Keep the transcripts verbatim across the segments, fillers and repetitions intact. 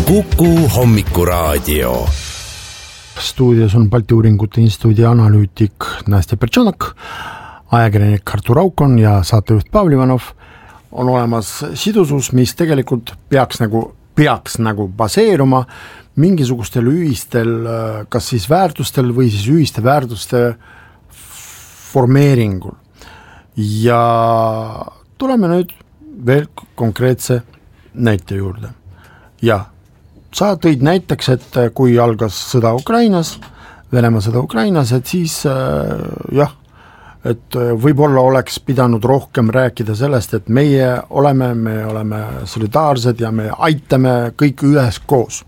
Kuku hommikuraadio. Stuudios on Balti Uuringute Instituudi analüütik Nastja Pertšonak, ajakirjanik Artur Aukon ja saatejuht Pavel Ivanov. On olemas sidusus, mis tegelikult peaks nagu, peaks nagu baseeruma mingisugustel ühistel, kas siis väärtustel või siis ühiste väärtuste formeeringul. Ja tuleme nüüd veel konkreetse näite juurde. Ja sa tõid näiteks, et kui algas sõda Ukrainas, Venemaa sõda Ukrainas, et siis jah, et võib-olla oleks pidanud rohkem rääkida sellest, et meie oleme, me oleme solidaarsed ja me aitame kõik ühes koos.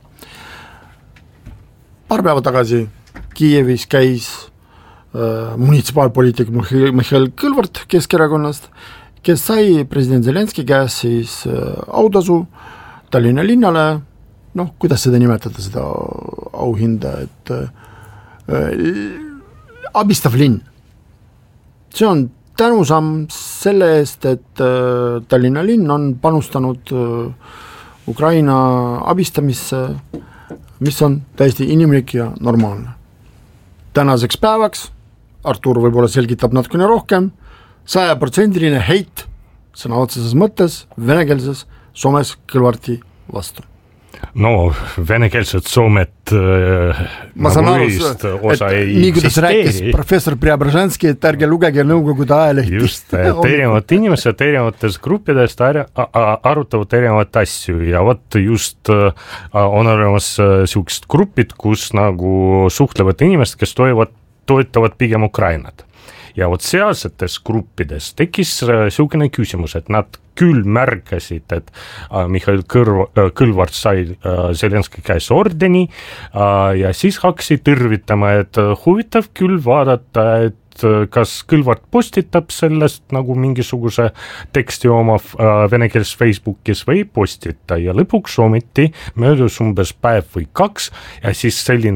Paar päeva tagasi Kiievis käis äh, munitsipaalpoliitik Mihhail Kõlvart Keskerakonnast, kes sai president Zelenski käes siis äh, autasu Tallinna linnale, noh, kuidas seda nimetada, seda auhinda, et äh, abistav linn. See on tänusamm selle eest, et äh, Tallinna linn on panustanud äh, Ukraina abistamisse, mis on täiesti inimlik ja normaalne. Tänaseks päevaks, Artur võib-olla selgitab natukene rohkem, sajaprotsendiline heit sõna otseses mõttes venekeelses Soomes Kõlvarti vastu. No, venekeelset Soomet äh, ma saan aru, et nii kuidas rääkis professor Preobrazhenski, et ärge lugege nõukogude ajalehti. Just, et erinevad inimesed erinevates gruppidest arutavad erinevat asju ja võt just äh, on olemas äh, siukest grupid, kus nagu suhtlevad inimesed, kes toivad, toetavad pigem Ukrainat. Ja vot sealsetes gruppides tekkis siukene küsimus, et nad küll märkasid, et äh, Mihhail Kõrv, äh, Kõlvart sai äh, Zelenski käes ordeni äh, ja siis hakkasid tõrvitama, et äh, huvitav küll vaadata, et kas Kõlvart postitab sellest nagu mingisuguse teksti oma äh, venekeels Facebookis või postita ja lõpuks ometi möödus umbes päev või kaks ja siis selline